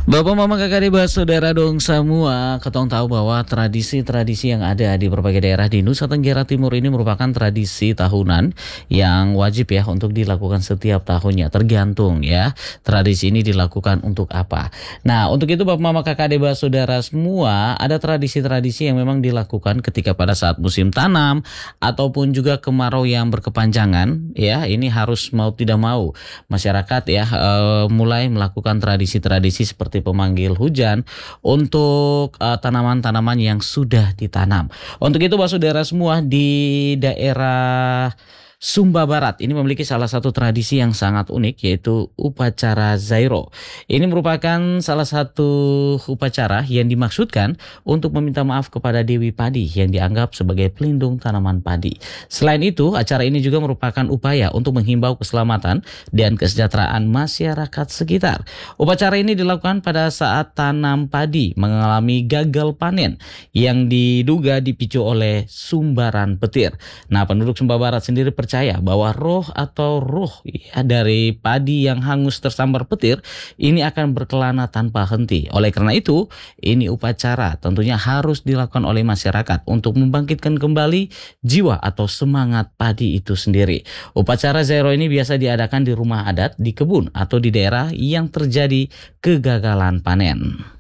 Bapak, Mama, Kakak, Adik, Saudara dong semua, ketong tahu bahwa tradisi-tradisi yang ada di berbagai daerah di Nusa Tenggara Timur ini merupakan tradisi tahunan yang wajib ya untuk dilakukan setiap tahunnya. Tergantung ya, tradisi ini dilakukan untuk apa. Nah, untuk itu Bapak, Mama, Kakak, Adik, Saudara semua, ada tradisi-tradisi yang memang dilakukan ketika pada saat musim tanam ataupun juga kemarau yang berkepanjangan ya. Ini harus mau tidak mau masyarakat ya mulai melakukan tradisi-tradisi seperti pemanggil hujan untuk tanaman-tanaman yang sudah ditanam. Untuk itu Bapak Saudara semua di daerah Sumba Barat ini memiliki salah satu tradisi yang sangat unik, yaitu upacara Zairo. Ini merupakan salah satu upacara yang dimaksudkan untuk meminta maaf kepada Dewi Padi yang dianggap sebagai pelindung tanaman padi. Selain itu, acara ini juga merupakan upaya untuk menghimbau keselamatan dan kesejahteraan masyarakat sekitar. Upacara ini dilakukan pada saat tanam padi mengalami gagal panen yang diduga dipicu oleh sumbaran petir. Nah, penduduk Sumba Barat sendiri percaya bahwa roh ya, dari padi yang hangus tersambar petir ini akan berkelana tanpa henti. Oleh karena itu, ini upacara tentunya harus dilakukan oleh masyarakat untuk membangkitkan kembali jiwa atau semangat padi itu sendiri. Upacara Zairo ini biasa diadakan di rumah adat, di kebun, atau di daerah yang terjadi kegagalan panen.